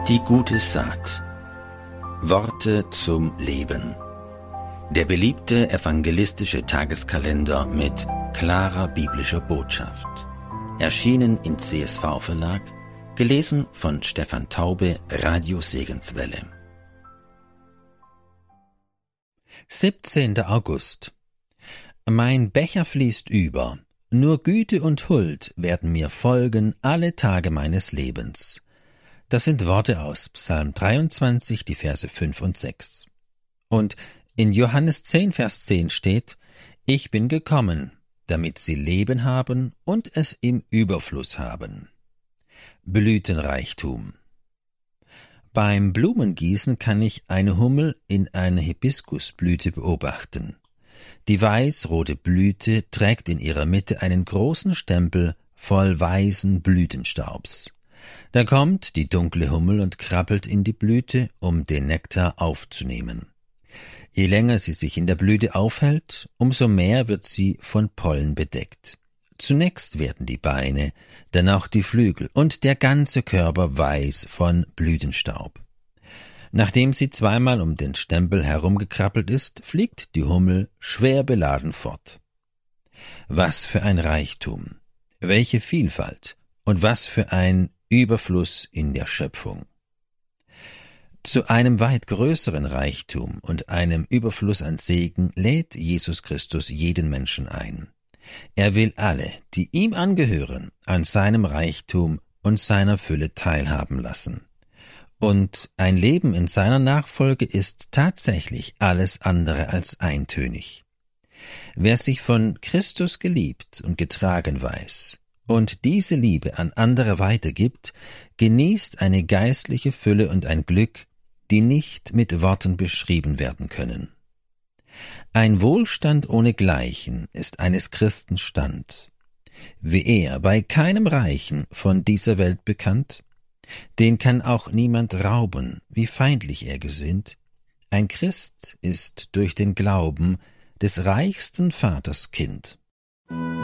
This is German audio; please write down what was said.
Die gute Saat. Worte zum Leben. Der beliebte evangelistische Tageskalender mit klarer biblischer Botschaft. Erschienen im CSV Verlag, gelesen von Stefan Taube, Radio Segenswelle. 17. August. Mein Becher fließt über, nur Güte und Huld werden mir folgen alle Tage meines Lebens. Das sind Worte aus Psalm 23, die Verse 5 und 6. Und in Johannes 10, Vers 10 steht: Ich bin gekommen, damit sie Leben haben und es im Überfluss haben. Blütenreichtum. Beim Blumengießen kann ich eine Hummel in einer Hibiskusblüte beobachten. Die weiß-rote Blüte trägt in ihrer Mitte einen großen Stempel voll weißen Blütenstaubs. Da kommt die dunkle Hummel und krabbelt in die Blüte, um den Nektar aufzunehmen. Je länger sie sich in der Blüte aufhält, umso mehr wird sie von Pollen bedeckt. Zunächst werden die Beine, dann auch die Flügel und der ganze Körper weiß von Blütenstaub. Nachdem sie zweimal um den Stempel herumgekrabbelt ist, fliegt die Hummel schwer beladen fort. Was für ein Reichtum, welche Vielfalt und was für ein Überfluss in der Schöpfung. Zu einem weit größeren Reichtum und einem Überfluss an Segen lädt Jesus Christus jeden Menschen ein. Er will alle, die ihm angehören, an seinem Reichtum und seiner Fülle teilhaben lassen. Und ein Leben in seiner Nachfolge ist tatsächlich alles andere als eintönig. Wer sich von Christus geliebt und getragen weiß und diese Liebe an andere weitergibt, genießt eine geistliche Fülle und ein Glück, die nicht mit Worten beschrieben werden können. Ein Wohlstand ohnegleichen ist eines Christen Stand. Wie er bei keinem Reichen von dieser Welt bekannt, den kann auch niemand rauben, wie feindlich er gesinnt. Ein Christ ist durch den Glauben des reichsten Vaters Kind.